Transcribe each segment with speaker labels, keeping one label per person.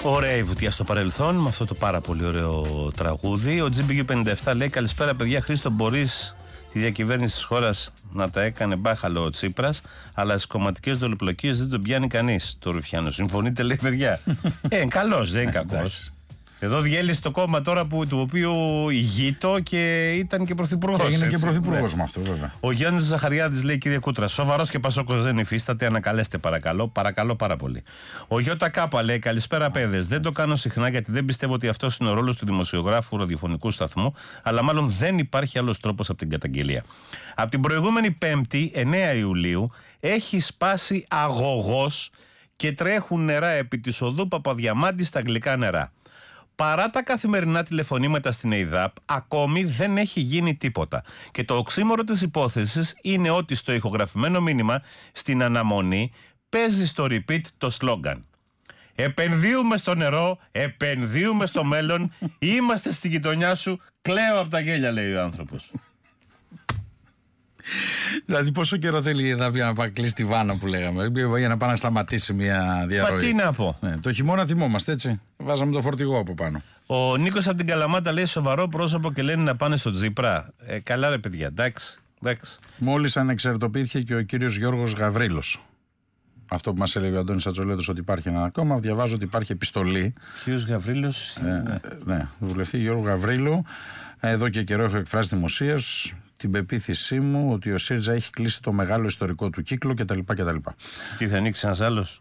Speaker 1: Ωραία η βουτιά στο παρελθόν με αυτό το πάρα πολύ ωραίο τραγούδι. Ο GBU57 λέει: καλησπέρα, παιδιά. Χρήστο, μπορείς τη διακυβέρνηση της χώρας να τα έκανε μπάχαλο ο Τσίπρας, αλλά στις κομματικές δολοπλοκίες δεν τον πιάνει κανείς. Το Ρουφιάνο. Συμφωνείτε, λέει, παιδιά? Καλός, δεν είναι κακός. Εδώ διέλυσε το κόμμα τώρα του οποίου ηγείτο και ήταν και πρωθυπουργός.
Speaker 2: Έγινε και πρωθυπουργός με αυτό, βέβαια.
Speaker 1: Ο Γιάννης Ζαχαριάδης λέει: κύριε Κούτρα, σοβαρός και Πασόκος δεν υφίσταται. Ανακαλέστε, παρακαλώ. Παρακαλώ πάρα πολύ. Ο ΙΚ λέει: καλησπέρα, παιδες. Δεν το κάνω συχνά γιατί δεν πιστεύω ότι αυτός είναι ο ρόλος του δημοσιογράφου ραδιοφωνικού σταθμού, αλλά μάλλον δεν υπάρχει άλλος τρόπος από την καταγγελία. Από την προηγούμενη Πέμπτη, 9 Ιουλίου, έχει σπάσει αγωγός και τρέχουν νερά επί της οδού Παπαδιαμάντη στα Αγγλικά νερά. Παρά τα καθημερινά τηλεφωνήματα στην ΕΙΔΑΠ, ακόμη δεν έχει γίνει τίποτα. Και το οξύμορο της υπόθεσης είναι ότι στο ηχογραφημένο μήνυμα, στην αναμονή, παίζει στο repeat το σλόγγαν. Επενδύουμε στο νερό, επενδύουμε στο μέλλον, είμαστε στη γειτονιά σου, κλαίω από τα γέλια, λέει ο άνθρωπος.
Speaker 2: Δηλαδή, πόσο καιρό θέλει η ΕΔΑΠ για να πάει κλείσει τη βάνα που λέγαμε, για να πάει να σταματήσει μια διαρροή?
Speaker 1: Μα τι να πω.
Speaker 2: Ναι, το χειμώνα θυμόμαστε, έτσι. Βάζαμε το φορτηγό από πάνω.
Speaker 1: Ο Νίκος από την Καλαμάτα λέει: σοβαρό πρόσωπο και λένε να πάνε στο Τσίπρα. Καλά, ρε παιδιά, εντάξει.
Speaker 2: Μόλις ανεξαρτοποιήθηκε και ο κύριος Γιώργος Γαβρίλος. Αυτό που μας έλεγε ο Αντώνης Ατσολέτος, ότι υπάρχει ένα κόμμα. Διαβάζω ότι υπάρχει επιστολή.
Speaker 1: Κύριος Γαβρίλος.
Speaker 2: Ναι, βουλευτή Γιώργου Γαβρίλου. Εδώ και καιρό έχω εκφράσει δημοσίως την πεποίθησή μου ότι ο ΣΥΡΙΖΑ έχει κλείσει το μεγάλο ιστορικό του κύκλο κτλ.
Speaker 1: Τι θα ανοίξει ένας άλλος?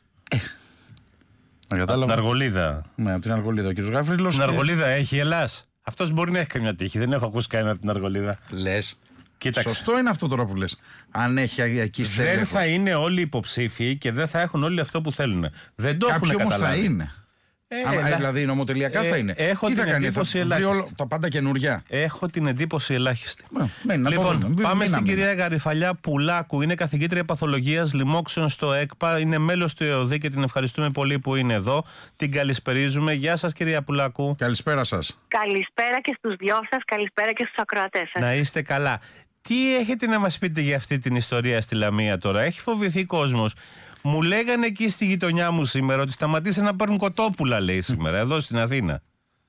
Speaker 2: Από
Speaker 1: την Αργολίδα.
Speaker 2: Ναι, από την Αργολίδα ο κ. Γαβρίλος.
Speaker 1: Την Αργολίδα έχει Ελλάς. Αυτός μπορεί να έχει καμιά τύχη. Δεν έχω ακούσει κανένα από την Αργολίδα.
Speaker 2: Λες.
Speaker 1: Κοίταξε.
Speaker 2: Σωστό είναι αυτό τώρα που λες. Αν έχει εκεί στέλεχος.
Speaker 1: Δεν θα είναι όλοι υποψήφοι και δεν θα έχουν όλοι αυτό που θέλουν. Δεν το έχουν καταλάβει.
Speaker 2: Κάποιοι όμως θα είναι. Δηλαδή νομοτελειακά θα είναι.
Speaker 1: Έχω
Speaker 2: τι
Speaker 1: την
Speaker 2: θα κάνει,
Speaker 1: εντύπωση
Speaker 2: ελάχιστη. Τα πάντα καινούρια.
Speaker 1: Έχω την εντύπωση ελάχιστη.
Speaker 2: Λοιπόν,
Speaker 1: πάμε στην κυρία Γαριφαλιά Πουλάκου. Είναι καθηγήτρια παθολογίας λοιμόξεων στο ΕΚΠΑ. Είναι μέλος του ΕΟΔΗ και την ευχαριστούμε πολύ που είναι εδώ. Την καλησπερίζουμε. Γεια σας, κυρία Πουλάκου.
Speaker 2: Καλησπέρα σας.
Speaker 3: Καλησπέρα και στους δυο σας. Καλησπέρα και στους ακροατές σας.
Speaker 1: Να είστε καλά. Τι έχετε να μας πείτε για αυτή την ιστορία στη Λαμία τώρα? Έχει φοβηθεί κόσμος. Μου λέγανε εκεί στη γειτονιά μου σήμερα ότι σταματήσαν να παίρνουν κοτόπουλα, λέει σήμερα, εδώ στην Αθήνα.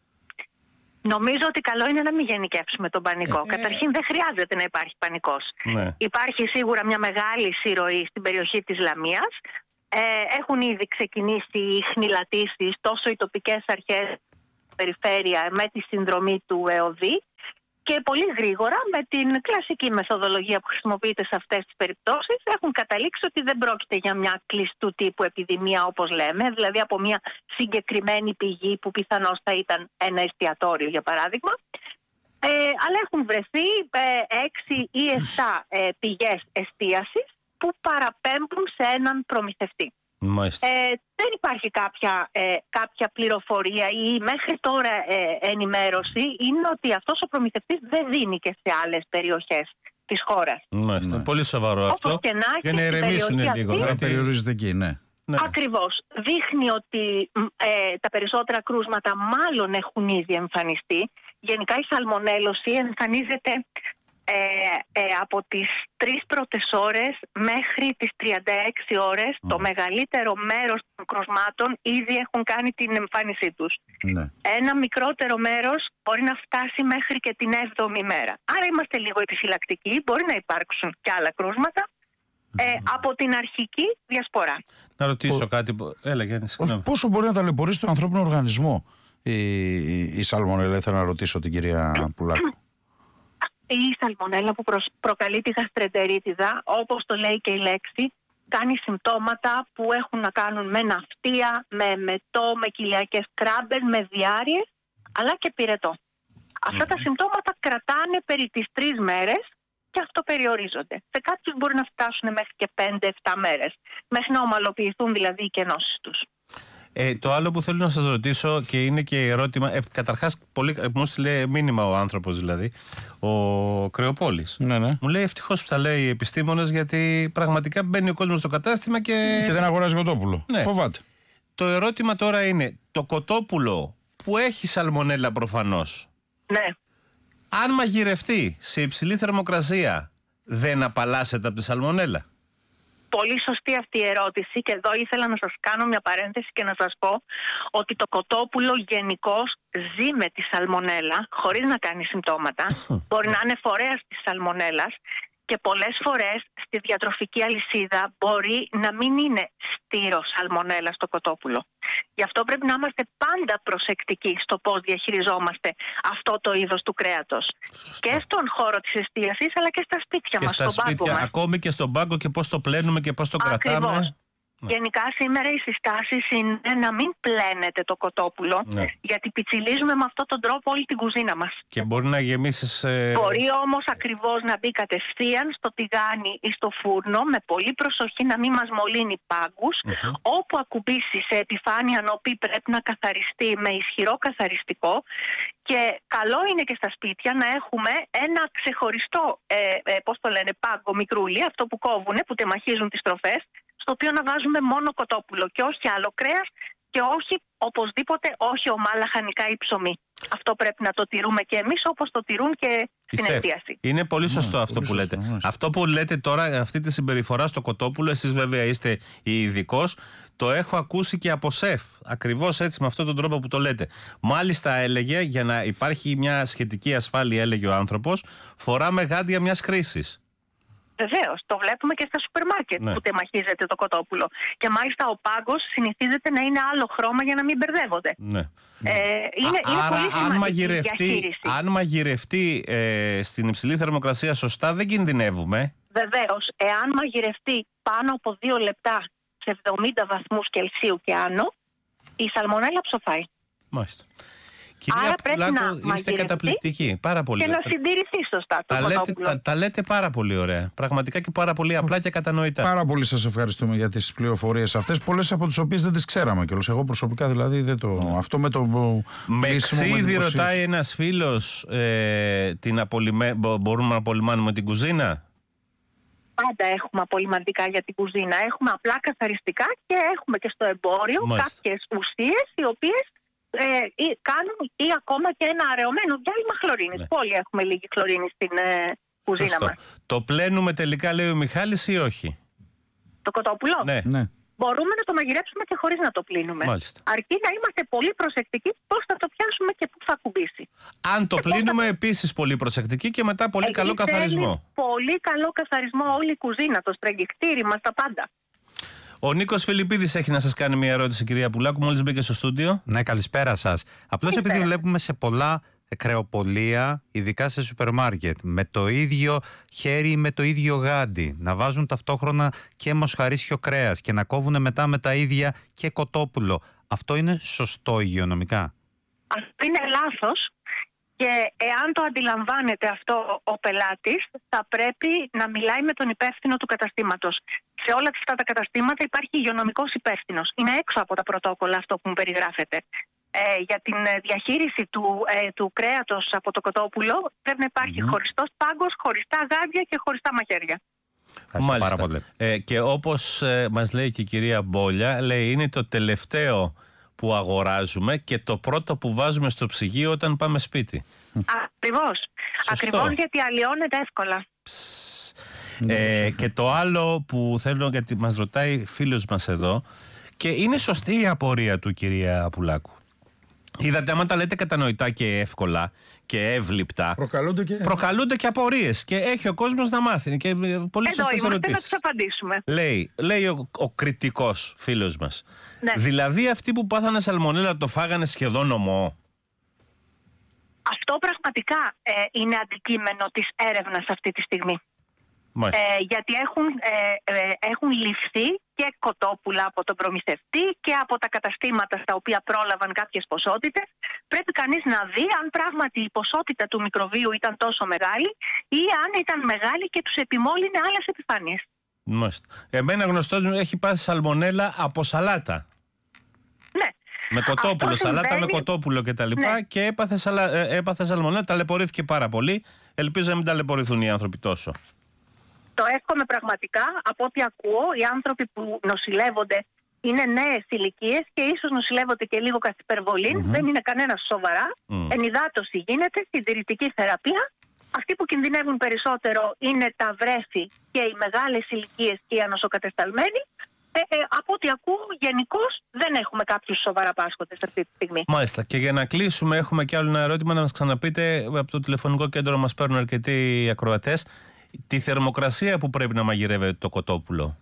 Speaker 3: Νομίζω ότι καλό είναι να μην γενικεύσουμε τον πανικό. Καταρχήν δεν χρειάζεται να υπάρχει πανικός.
Speaker 1: Ναι.
Speaker 3: Υπάρχει σίγουρα μια μεγάλη συρροή στην περιοχή της Λαμίας. Έχουν ήδη ξεκινήσει οι χνηλατήσεις τόσο οι τοπικές αρχές περιφέρεια με τη συνδρομή του ΕΟΔΗ. Και πολύ γρήγορα, με την κλασική μεθοδολογία που χρησιμοποιείται σε αυτές τις περιπτώσεις, έχουν καταλήξει ότι δεν πρόκειται για μια κλειστού τύπου επιδημία, όπως λέμε, δηλαδή από μια συγκεκριμένη πηγή που πιθανώς θα ήταν ένα εστιατόριο, για παράδειγμα. Αλλά έχουν βρεθεί 6 ή 7 πηγές εστίασης που παραπέμπουν σε έναν προμηθευτή. Δεν υπάρχει κάποια πληροφορία ή μέχρι τώρα ενημέρωση είναι ότι αυτός ο προμηθευτής δεν δίνει και σε άλλες περιοχές της χώρας.
Speaker 1: Μάλιστα. Πολύ σοβαρό αυτό.
Speaker 3: Και να
Speaker 1: για να ηρεμήσουν λίγο.
Speaker 2: Δεν περιορίζεται εκεί, ναι.
Speaker 3: Ακριβώς. Δείχνει ότι τα περισσότερα κρούσματα μάλλον έχουν ήδη εμφανιστεί. Γενικά η σαλμονέλωση εμφανίζεται από τις 3 πρώτες ώρες μέχρι τις 36 ώρες. Το μεγαλύτερο μέρος των κρουσμάτων ήδη έχουν κάνει την εμφάνισή τους.
Speaker 2: Ναι.
Speaker 3: Ένα μικρότερο μέρος μπορεί να φτάσει μέχρι και την 7η μέρα. Άρα είμαστε λίγο επιφυλακτικοί. Μπορεί να υπάρξουν και άλλα κρούσματα από την αρχική διασπορά.
Speaker 1: Να ρωτήσω κάτι. Έλα, Γιάννη,
Speaker 2: πόσο μπορεί να ταλαιπωρήσει τον ανθρώπινο οργανισμό η σαλμονέλα? Ήθελα να ρωτήσω την κυρία Πουλάκου.
Speaker 3: Η σαλμονέλα που προκαλεί τη γαστρεντερίτιδα, όπως το λέει και η λέξη, κάνει συμπτώματα που έχουν να κάνουν με ναυτία, με μετό, με κοιλιακές κράμπες, με διάρειες, αλλά και πυρετό. Αυτά τα συμπτώματα κρατάνε περί τις 3 μέρες και αυτό περιορίζονται. Σε κάποιους μπορεί να φτάσουν μέχρι και 5-7 μέρες, μέχρι να ομαλοποιηθούν δηλαδή οι κενώσεις τους.
Speaker 1: Το άλλο που θέλω να σας ρωτήσω και είναι και ερώτημα, καταρχάς μου στείλε μήνυμα ο άνθρωπος, δηλαδή ο Κρεοπόλης.
Speaker 2: Ναι.
Speaker 1: Μου λέει ευτυχώς που τα λέει οι επιστήμονες, γιατί πραγματικά μπαίνει ο κόσμος στο κατάστημα και
Speaker 2: δεν αγοράζει κοτόπουλο.
Speaker 1: Ναι.
Speaker 2: Φοβάται.
Speaker 1: Το ερώτημα τώρα είναι, το κοτόπουλο που έχει σαλμονέλα προφανώς,
Speaker 3: ναι,
Speaker 1: αν μαγειρευτεί σε υψηλή θερμοκρασία, δεν απαλλάσσεται από τη σαλμονέλα?
Speaker 3: πολύ σωστή αυτή η ερώτηση και εδώ ήθελα να σας κάνω μια παρένθεση και να σας πω ότι το κοτόπουλο γενικώς ζει με τη σαλμονέλα χωρίς να κάνει συμπτώματα. Μπορεί να είναι φορέας της σαλμονέλας και πολλές φορές στη διατροφική αλυσίδα μπορεί να μην είναι στήρο σαλμονέλα στο κοτόπουλο. Γι' αυτό πρέπει να είμαστε πάντα προσεκτικοί στο πώς διαχειριζόμαστε αυτό το είδος του κρέατος. Σωστό. Και στον χώρο της εστίασης αλλά και στα σπίτια μας, στον πάγκο μας.
Speaker 1: Ακόμη και στον πάγκο και πώς το πλένουμε και πώς το κρατάμε.
Speaker 3: Γενικά σήμερα οι συστάσεις είναι να μην πλένετε το κοτόπουλο, γιατί πιτσιλίζουμε με αυτόν τον τρόπο όλη την κουζίνα μας.
Speaker 1: Και μπορεί να γεμίσεις...
Speaker 3: Μπορεί όμως ακριβώς να μπει κατευθείαν στο τηγάνι ή στο φούρνο με πολύ προσοχή να μην μας μολύνει πάγκους. Όπου ακουμπήσει σε επιφάνεια νοπή πρέπει να καθαριστεί με ισχυρό καθαριστικό. Και καλό είναι και στα σπίτια να έχουμε ένα ξεχωριστό πάγκο μικρούλι, αυτό που κόβουνε, που τεμαχίζουν τις τροφές, στο οποίο να βάζουμε μόνο κοτόπουλο και όχι άλλο κρέας και όχι οπωσδήποτε όχι ομά, λαχανικά ή ψωμί. Αυτό πρέπει να το τηρούμε και εμείς όπως το τηρούν και στην εστίαση.
Speaker 1: Είναι πολύ σωστό αυτό που λέτε. Αυτό που λέτε τώρα, αυτή τη συμπεριφορά στο κοτόπουλο, εσείς βέβαια είστε ειδικός, το έχω ακούσει και από σεφ. Ακριβώς έτσι, με αυτόν τον τρόπο που το λέτε. Μάλιστα έλεγε, για να υπάρχει μια σχετική ασφάλεια, έλεγε ο άνθρωπος, φοράμε γάντια μιας χρήσης.
Speaker 3: Βεβαίως, το βλέπουμε και στα σούπερ μάρκετ που τεμαχίζεται το κοτόπουλο. Και μάλιστα ο πάγκος συνηθίζεται να είναι άλλο χρώμα για να μην μπερδεύονται. Είναι πολύ σημαντική διαχείριση.
Speaker 1: Αν μαγειρευτεί στην υψηλή θερμοκρασία σωστά, δεν κινδυνεύουμε.
Speaker 3: Βεβαίως, εάν μαγειρευτεί πάνω από 2 λεπτά σε 70 βαθμούς Κελσίου και άνω, η σαλμονέλα ψοφάει.
Speaker 1: Μάλιστα.
Speaker 3: Άρα πρέπει να
Speaker 1: είστε καταπληκτικοί. Πάρα πολύ.
Speaker 3: Και να συντηρηθεί σωστά το κοτόπουλο.
Speaker 1: Τα λέτε πάρα πολύ ωραία. Πραγματικά και πάρα πολύ απλά και κατανοητά.
Speaker 2: Πάρα πολύ σας ευχαριστούμε για τις πληροφορίες αυτές. Πολλές από τις οποίες δεν τις ξέραμε κιόλας. Εγώ προσωπικά δηλαδή δεν το. Αυτό με το.
Speaker 1: Με ξύδι ρωτάει ένας φίλος, μπορούμε να απολυμάνουμε την κουζίνα.
Speaker 3: Πάντα έχουμε απολυμαντικά για την κουζίνα. Έχουμε απλά καθαριστικά και έχουμε και στο εμπόριο κάποιες ουσίες οι οποίες κάνουν ή ακόμα και ένα αραιωμένο διάλειμμα χλωρίνης. Όλοι έχουμε λίγη χλωρίνη στην κουζίνα μας.
Speaker 1: Το πλένουμε τελικά, λέει ο Μιχάλης, ή όχι?
Speaker 3: Το κοτόπουλο?
Speaker 1: Ναι.
Speaker 3: Μπορούμε να το μαγειρέψουμε και χωρίς να το πλύνουμε.
Speaker 1: Μάλιστα.
Speaker 3: Αρκεί να είμαστε πολύ προσεκτικοί πώς θα το πιάσουμε και πού θα κουμπίσει.
Speaker 1: Αν το πλύνουμε, επίσης πολύ προσεκτικοί και μετά πολύ καλό καθαρισμό.
Speaker 3: Πολύ καλό καθαρισμό όλη η κουζίνα, το στραγγιχτήρι μας, τα πάντα.
Speaker 1: Ο Νίκος Φιλιππίδης έχει να σας κάνει μια ερώτηση, κυρία Πουλάκου, μόλις μπήκε στο στούντιο.
Speaker 4: Ναι, καλησπέρα σας. Απλώς επειδή βλέπουμε σε πολλά κρεοπολία, ειδικά σε σούπερ μάρκετ, με το ίδιο χέρι ή με το ίδιο γάντι, να βάζουν ταυτόχρονα και μοσχαρίσιο κρέας και να κόβουν μετά με τα ίδια και κοτόπουλο. Αυτό είναι σωστό υγειονομικά?
Speaker 3: Αυτό είναι λάθος. Και εάν το αντιλαμβάνεται αυτό ο πελάτης, θα πρέπει να μιλάει με τον υπεύθυνο του καταστήματος. Σε όλα αυτά τα καταστήματα υπάρχει υγειονομικός υπεύθυνος. Είναι έξω από τα πρωτόκολλα αυτό που μου περιγράφεται. Για την διαχείριση του κρέατος από το κοτόπουλο πρέπει να υπάρχει χωριστός πάγκος, χωριστά γάντια και χωριστά μαχαίρια.
Speaker 1: Μάλιστα. Πάρα πολύ. Και όπως μας λέει και η κυρία Μπόλια, λέει είναι το τελευταίο που αγοράζουμε και το πρώτο που βάζουμε στο ψυγείο όταν πάμε σπίτι.
Speaker 3: Ακριβώς, γιατί αλλοιώνεται εύκολα.
Speaker 1: Και το άλλο που θέλω, γιατί μας ρωτάει φίλος μας εδώ, και είναι σωστή η απορία του, κυρία Πουλάκου. Είδατε, άμα τα λέτε κατανοητά και εύκολα και εύληπτα, προκαλούνται και απορίες και έχει ο κόσμος να μάθει. Και πολύ σωστές ερωτήσεις.
Speaker 3: Να τους απαντήσουμε.
Speaker 1: Λέει ο κριτικός φίλος μας. Ναι. Δηλαδή αυτοί που πάθανε σαλμονέλα το φάγανε σχεδόν ομό?
Speaker 3: Αυτό πραγματικά είναι αντικείμενο της έρευνας αυτή τη στιγμή. Γιατί έχουν ληφθεί και κοτόπουλα από τον προμηθευτή και από τα καταστήματα στα οποία πρόλαβαν κάποιες ποσότητες. Πρέπει κανείς να δει αν πράγματι η ποσότητα του μικροβίου ήταν τόσο μεγάλη ή αν ήταν μεγάλη και τους επιμόλυνε άλλες επιφάνειες.
Speaker 1: Εμένα γνωστός μου έχει πάθει σαλμονέλα από σαλάτα.
Speaker 3: Ναι.
Speaker 1: Με κοτόπουλο, σαλάτα με κοτόπουλο κτλ. Και έπαθε σαλμονέλα, ταλαιπωρήθηκε πάρα πολύ. Ελπίζω να μην ταλαιπωρηθούν οι άνθρωποι τόσο.
Speaker 3: Το εύχομαι πραγματικά. Από ό,τι ακούω, οι άνθρωποι που νοσηλεύονται είναι νέες ηλικίες και ίσως νοσηλεύονται και λίγο καθ' υπερβολή. Δεν είναι κανένας σοβαρά. Ενυδάτωση γίνεται, συντηρητική θεραπεία Αυτοί που κινδυνεύουν περισσότερο είναι τα βρέφη και οι μεγάλες ηλικίες και οι ανοσοκατεσταλμένοι. Από ό,τι ακούω, γενικώς δεν έχουμε κάποιους σοβαρά πάσχοντες αυτή τη στιγμή.
Speaker 1: Μάλιστα. Και για να κλείσουμε, έχουμε κι άλλο ένα ερώτημα να μας ξαναπείτε. Από το τηλεφωνικό κέντρο μας παίρνουν αρκετοί ακροατές. Τη θερμοκρασία που πρέπει να μαγειρεύεται το κοτόπουλο.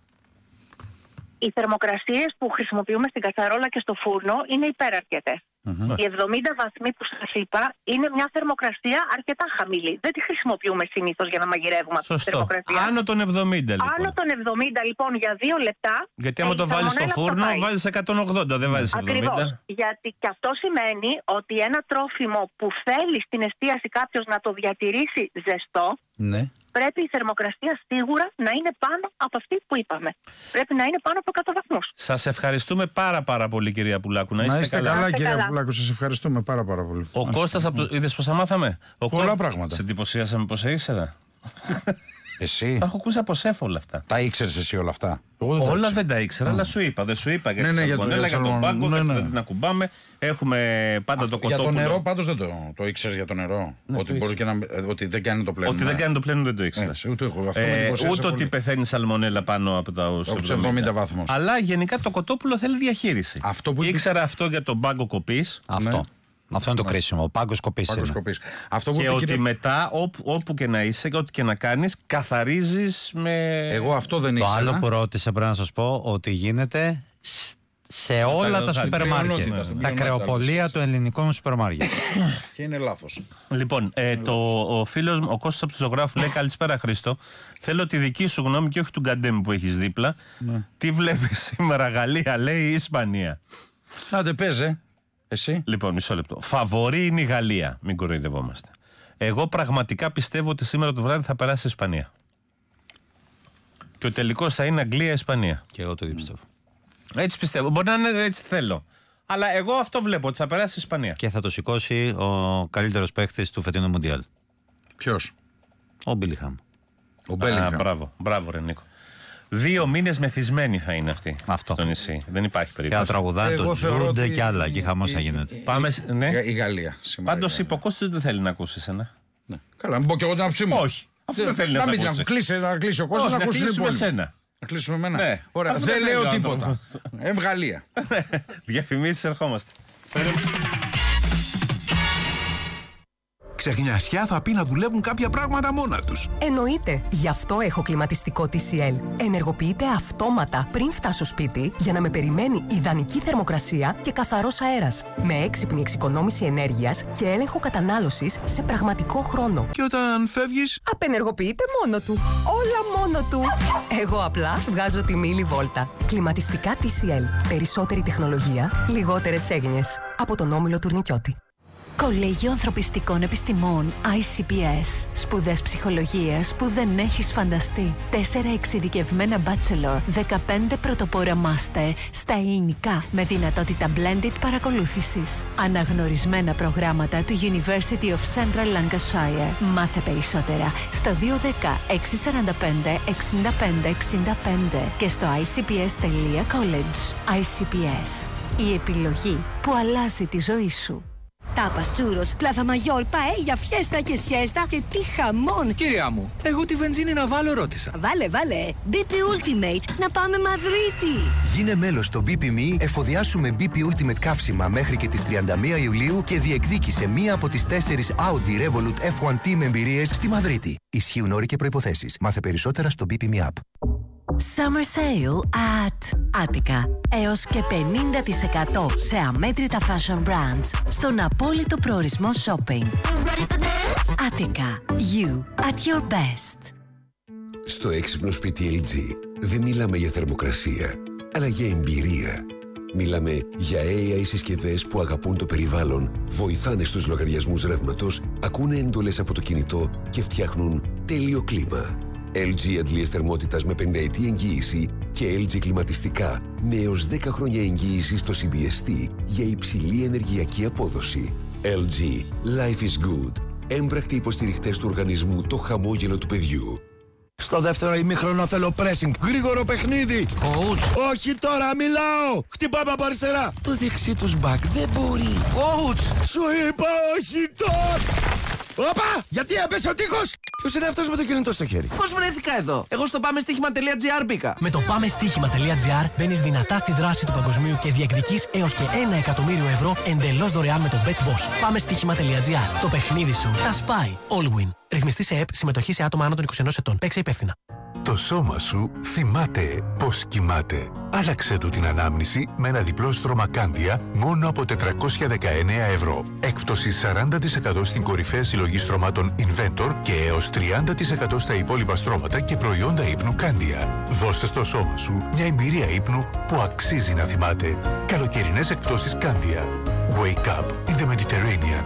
Speaker 3: Οι θερμοκρασίες που χρησιμοποιούμε στην κατσαρόλα και στο φούρνο είναι υπεραρκετές. Οι 70 βαθμοί που σας είπα είναι μια θερμοκρασία αρκετά χαμηλή. Δεν τη χρησιμοποιούμε συνήθως για να μαγειρεύουμε αυτή τη θερμοκρασία.
Speaker 1: Άνω των 70 λοιπόν.
Speaker 3: Άνω των 70 λοιπόν για 2 λεπτά.
Speaker 1: Γιατί άμα το βάλεις στο φούρνο βάζεις 180, δεν βάζεις 70.
Speaker 3: Ακριβώς. Γιατί και αυτό σημαίνει ότι ένα τρόφιμο που θέλει στην εστίαση κάποιος να το διατηρήσει ζεστό,
Speaker 2: ναι,
Speaker 3: πρέπει η θερμοκρασία σίγουρα να είναι πάνω από αυτή που είπαμε. Πρέπει να είναι πάνω από 100 βαθμούς.
Speaker 1: Σας ευχαριστούμε πάρα πολύ, κυρία Πουλάκου. Να είστε
Speaker 2: καλά, κυρία Πουλάκου. Σας ευχαριστούμε πάρα πολύ.
Speaker 1: Ο Κώστας, είδες πώς θα μάθαμε.
Speaker 2: Πολλά πράγματα.
Speaker 1: Σε εντυπωσίασαμε πώς ήξερα.
Speaker 2: Εσύ.
Speaker 1: Τα έχω ακούσει από σεφ όλα αυτά.
Speaker 2: Τα ήξερες εσύ όλα αυτά?
Speaker 1: Όλα δεν τα ήξερα, αλλά σου είπα. Δεν σου είπα για τη σαλμονέλα, για τον πάγκο, δεν την ακουμπάμε. Έχουμε πάντα το κοτόπουλο.
Speaker 2: Για το νερό πάντως δεν το ήξερες για το νερό. Ότι μπορεί και ότι δεν κάνει το πλένο.
Speaker 1: Ότι δεν κάνει το πλένο δεν το ήξερα. Ούτε ότι πεθαίνει σαλμονέλα πάνω από τα
Speaker 2: 70 βαθμούς.
Speaker 1: Αλλά γενικά το κοτόπουλο θέλει διαχείριση. Ήξερα αυτό για τον πάγκο κοπής.
Speaker 4: Αυτό είναι το κρίσιμο. Ο πάγκος κοπής.
Speaker 1: Και ότι μετά, όπου και να είσαι, ό,τι και να κάνεις, καθαρίζεις με.
Speaker 2: Εγώ αυτό δεν ήξερα.
Speaker 4: Το άλλο που ρώτησα πρέπει να σας πω ότι γίνεται σε όλα τα σούπερ μάρκετ. Τα κρεοπολία του ελληνικού σούπερ μάρκετ.
Speaker 2: Και είναι λάθος.
Speaker 1: Λοιπόν, ο φίλος μου, ο Κώστας από του Ζωγράφου, λέει: καλησπέρα, Χρήστο. Θέλω τη δική σου γνώμη και όχι του Γκαντέμ που έχεις δίπλα. Τι βλέπεις σήμερα, Γαλλία, λέει, ή Ισπανία?
Speaker 2: Άντε, παίζε. Εσύ.
Speaker 1: Λοιπόν, μισό λεπτό. Φαβορί είναι η Γαλλία. Μην κοροϊδευόμαστε. Εγώ πραγματικά πιστεύω ότι σήμερα το βράδυ θα περάσει η Ισπανία. Και ο τελικός θα είναι Αγγλία-Ισπανία.
Speaker 4: Και εγώ το ίδιο πιστεύω.
Speaker 1: Έτσι πιστεύω. Μπορεί να είναι έτσι θέλω. Αλλά εγώ αυτό βλέπω, ότι θα περάσει η Ισπανία.
Speaker 4: Και θα το σηκώσει ο καλύτερος παίκτης του φετινού Μουντιάλ.
Speaker 2: Ποιος?
Speaker 4: Ο Μπέλιγχαμ.
Speaker 1: Μπράβο, ρε Νίκο. 2 μήνες μεθυσμένοι θα είναι αυτοί στο νησί. Δεν υπάρχει περίπτωση.
Speaker 4: Και τραγουδάνε το Τζούντε και άλλα. Και χαμός θα γίνεται.
Speaker 1: Πάμε. Ναι.
Speaker 2: Η Γαλλία.
Speaker 1: Πάντως είπε ο Κώστας δεν θέλει να ακούσει εσένα.
Speaker 2: Ναι. Καλά, μην πω και εγώ την άποψή μου.
Speaker 1: Όχι. Αυτό δεν θέλει να ακούσει.
Speaker 2: Να κλείσει ο Κώστας, να
Speaker 1: κλείσουμε εσένα.
Speaker 2: Να κλείσουμε εμένα.
Speaker 1: Ναι.
Speaker 2: Ωραία, δεν λέω τίποτα. Γαλλία.
Speaker 1: Διαφημίσεις, ερχόμαστε.
Speaker 5: Ξεχνιασιά θα πει να δουλεύουν κάποια πράγματα μόνα τους.
Speaker 6: Εννοείται. Γι' αυτό έχω κλιματιστικό TCL. Ενεργοποιείται αυτόματα πριν φτάσω σπίτι για να με περιμένει ιδανική θερμοκρασία και καθαρός αέρας. Με έξυπνη εξοικονόμηση ενέργειας και έλεγχο κατανάλωσης σε πραγματικό χρόνο.
Speaker 5: Και όταν φεύγεις,
Speaker 6: απενεργοποιείται μόνο του. Όλα μόνο του. Εγώ απλά βγάζω τη μίλη βόλτα. Κλιματιστικά TCL. Περισσότερη τεχνολογία, λιγότερες έγνοιες. Από τον Όμιλο Τουρνικιώτη.
Speaker 7: Κολέγιο Ανθρωπιστικών Επιστημών ICPS. Σπουδές ψυχολογίας που δεν έχεις φανταστεί. 4 εξειδικευμένα bachelor, 15 πρωτοπόρα master στα ελληνικά με δυνατότητα blended παρακολούθησης. Αναγνωρισμένα προγράμματα του University of Central Lancashire. Μάθε περισσότερα στο 210 645 65 65 και στο icps.college. ICPS. Η επιλογή που αλλάζει τη ζωή σου.
Speaker 8: Τάπας, τσούρος, πλάθα μαγιόρ, παέλια, φιέστα και σιέστα και τι χαμόν!
Speaker 5: Κυρία μου, εγώ τη βενζίνη να βάλω ρώτησα.
Speaker 8: Βάλε, BP Ultimate, να πάμε Μαδρίτη!
Speaker 5: Γίνε μέλος στο BP.me, εφοδιάσουμε BP Ultimate καύσιμα μέχρι και τις 31 Ιουλίου και διεκδίκησε μία από τις 4 Audi Revolut F1 Team εμπειρίες στη Μαδρίτη. Ισχύουν όροι και προϋποθέσεις. Μάθε περισσότερα στο BP.me app.
Speaker 8: Summer Sale at Attica. Έως και 50% σε αμέτρητα fashion brands στον απόλυτο προορισμό shopping. Attica. You at your best.
Speaker 9: Στο έξυπνο σπίτι LG δεν μιλάμε για θερμοκρασία, αλλά για εμπειρία. Μιλάμε για AI συσκευές που αγαπούν το περιβάλλον, βοηθάνε στους λογαριασμούς ρεύματος, ακούνε εντολές από το κινητό και φτιάχνουν τέλειο κλίμα. LG αντλίες θερμότητας με 50ετή εγγύηση και LG κλιματιστικά με έως 10 χρόνια εγγύηση στο CBST για υψηλή ενεργειακή απόδοση. LG. Life is good. Έμπρακτοι υποστηριχτές του οργανισμού Το Χαμόγελο του Παιδιού.
Speaker 5: Στο δεύτερο ημίχρονο θέλω pressing. Γρήγορο παιχνίδι. Coach. Όχι τώρα, μιλάω. Χτυπάμε από αριστερά. Το δεξί τους μπακ δεν μπορεί. Coach. Σου είπα όχι τώρα.
Speaker 10: Όπα! Γιατί έπεσε ο τείχος! Ποιος είναι αυτός με το κινητό στο χέρι?
Speaker 11: Πώς βρέθηκα εδώ? Εγώ στο πάμεστίχημα.gr μπήκα.
Speaker 12: Με το πάμεστίχημα.gr μπαίνεις δυνατά στη δράση του παγκοσμίου και διεκδικείς έως και 1 εκατομμύριο ευρώ εντελώς δωρεάν με το BetBoss. Πάμεστίχημα.gr. Το παιχνίδι σου τα σπάει. All win. Ρυθμιστή σε ΕΠ, συμμετοχή σε άτομα άνω των 21 ετών. Παίξε υπεύθυνα.
Speaker 13: Το σώμα σου θυμάται πώς κοιμάται. Άλλαξε του την ανάμνηση με ένα διπλό στρώμα Κάνδια μόνο από 419 ευρώ. Έκπτωση 40% στην κορυφαία συλλογή στρωμάτων Inventor και έως 30% στα υπόλοιπα στρώματα και προϊόντα ύπνου Κάνδια. Δώσε στο σώμα σου μια εμπειρία ύπνου που αξίζει να θυμάται. Καλοκαιρινές εκπτώσεις Κάνδια. Wake up in the Mediterranean.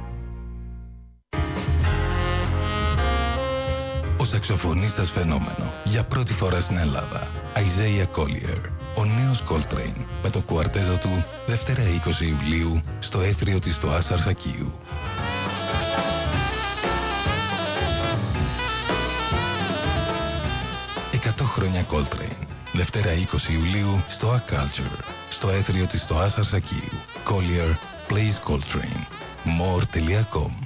Speaker 14: Ο σαξοφωνίστας φαινόμενο για πρώτη φορά στην Ελλάδα. Isaiah Collier. Ο νέος Coltrane με το κουαρτέτο του Δευτέρα 20 Ιουλίου στο Έθριο της στο Άσαρ Σακίου. 100 χρόνια Coltrane. Δευτέρα 20 Ιουλίου στο A Culture στο Έθριο της στο Άσαρ Σακίου. Collier plays Coltrane. More.com